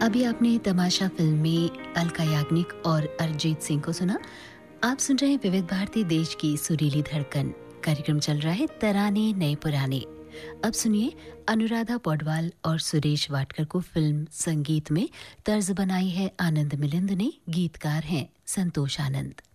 अभी आपने तमाशा फिल्म में अलका याग्निक और अरिजीत सिंह को सुना। आप सुन रहे हैं विविध भारती, देश की सुरीली धड़कन। कार्यक्रम चल रहा है तराने नए पुराने। अब सुनिए, अनुराधा पौडवाल और सुरेश वाडकर को फिल्म संगीत में तर्ज बनाई है आनंद मिलिंद ने। गीतकार हैं संतोष आनंद।